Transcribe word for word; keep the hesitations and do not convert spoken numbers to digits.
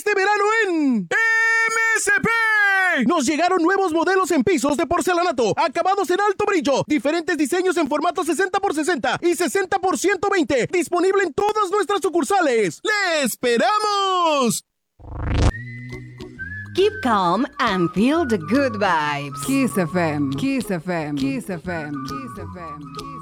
este verano en M S P. Nos llegaron nuevos modelos en pisos de porcelanato, acabados en alto brillo, diferentes diseños en formato sesenta por sesenta y sesenta por ciento veinte, disponible en todas nuestras sucursales. ¡Le esperamos! Keep calm and feel the good vibes. Kiss F M, Kiss F M, Kiss F M, Kiss F M.